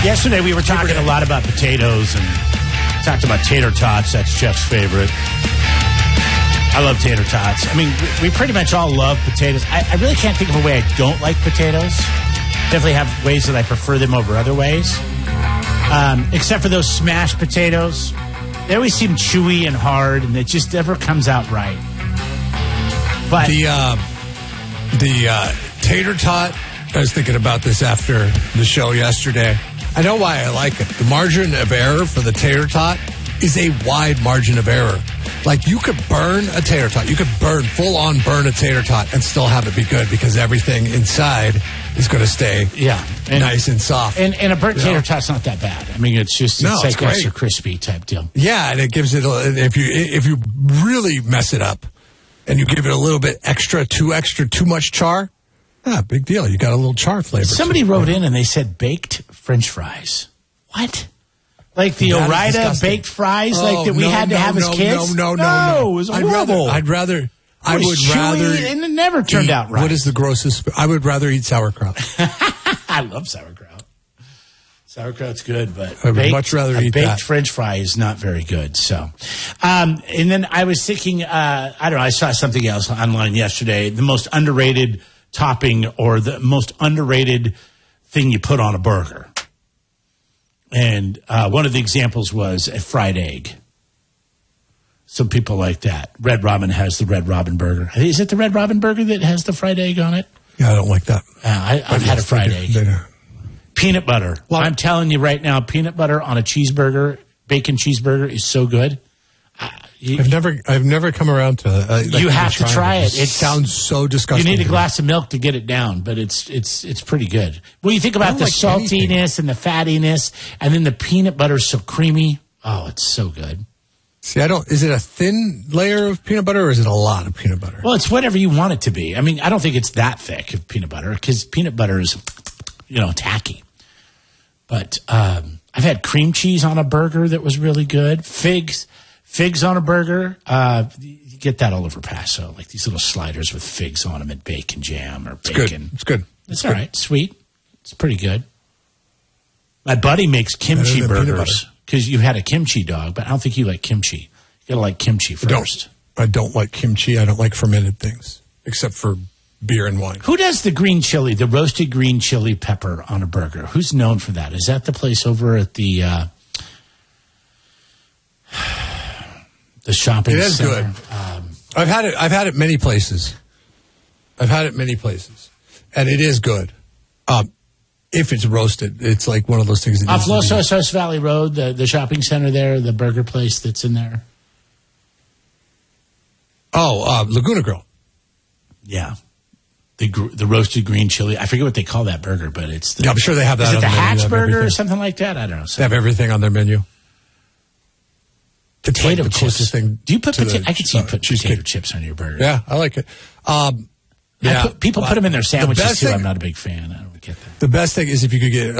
Yesterday we were talking a lot about potatoes and talked about tater tots. That's Jeff's favorite. I love tater tots. I mean, we pretty much all love potatoes. I really can't think of a way I don't like potatoes. Definitely have ways that I prefer them over other ways. Except for those smashed potatoes. They always seem chewy and hard, and it just never comes out right. But the tater tot, I was thinking about this after the show yesterday. I know why I like it. The margin of error for the tater tot is a wide margin of error. Like, you could burn a tater tot. You could full-on burn a tater tot and still have it be good because everything inside is going to stay nice and soft. And a burnt tater tot's not that bad. I mean, it's like extra crispy type deal. Yeah, and it gives it, if you really mess it up and you give it a little bit too much char, big deal. You got a little char flavor. Somebody wrote in and they said baked French fries. What? Like the Ore-Ida baked fries that we had to have as kids? No. It was horrible. I would rather. And it never turned out right. What is the grossest? I would rather eat sauerkraut. I love sauerkraut. Sauerkraut's good, but I would much rather eat baked French fry is not very good. So, and then I was thinking, I don't know, I saw something else online yesterday. The most underrated topping or the most underrated thing you put on a burger. And one of the examples was a fried egg. Some people like that. Red Robin has the Red Robin burger. Is it the Red Robin burger that has the fried egg on it? Yeah, I don't like that. I've had a fried egg. Peanut butter. Well, I'm telling you right now, peanut butter on a cheeseburger, bacon cheeseburger is so good. I've never come around to you have to try it. It sounds so disgusting. You need a glass of milk to get it down, but it's pretty good. Well, you think about the saltiness and the fattiness, and then the peanut butter is so creamy. Oh, it's so good. See, is it a thin layer of peanut butter or is it a lot of peanut butter? Well, it's whatever you want it to be. I mean, I don't think it's that thick of peanut butter because peanut butter is, tacky. But I've had cream cheese on a burger that was really good. Figs on a burger. You get that all over Paso, like these little sliders with figs on them and bacon jam or bacon. It's good. It's all right. Sweet. It's pretty good. My buddy makes kimchi burgers because you had a kimchi dog, but I don't think you like kimchi. You got to like kimchi first. I don't like kimchi. I don't like fermented things except for beer and wine. Who does the green chili, the roasted green chili pepper on a burger? Who's known for that? Is that the place over at the shopping center? It is good. I've had it many places. And it is good. If it's roasted, it's like one of those things. Off Los Osos Valley Road, the shopping center there, the burger place that's in there. Oh, Laguna Grill. Yeah. The roasted green chili. I forget what they call that burger, but it's I'm sure they have that. Is it on the the Hatch burger or something like that? I don't know. They have everything on their menu. Potato chips. Closest thing. Do you put potato? I can see you put potato chips on your burger. Yeah, I like it. People put them in their sandwiches too. I'm not a big fan. I don't get that. The best thing is if you could get